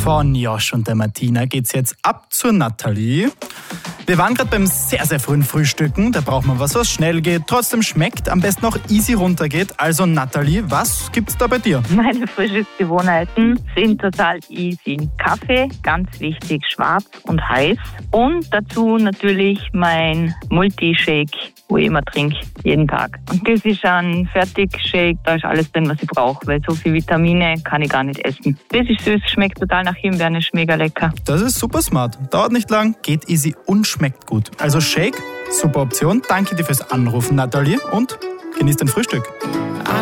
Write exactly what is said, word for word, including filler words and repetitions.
Von Josh und der Martina geht's jetzt ab zur Nathalie. Wir waren gerade beim sehr, sehr frühen Frühstücken. Da braucht man was, was schnell geht, trotzdem schmeckt, am besten auch easy runtergeht. Also Nathalie, was gibt's da bei dir? Meine Frühstücksgewohnheiten sind total easy. Kaffee, ganz wichtig, schwarz und heiß. Und dazu natürlich mein Multi-Shake, wo ich immer trinke, jeden Tag. Und das ist ein Fertig-Shake, da ist alles drin, was ich brauche, weil so viele Vitamine kann ich gar nicht essen. Das ist süß, schmeckt total nach Himbeeren, ist mega lecker. Das ist super smart. Dauert nicht lang, geht easy und schmeckt gut. Also Shake, super Option. Danke dir fürs Anrufen, Nathalie, und genieß dein Frühstück.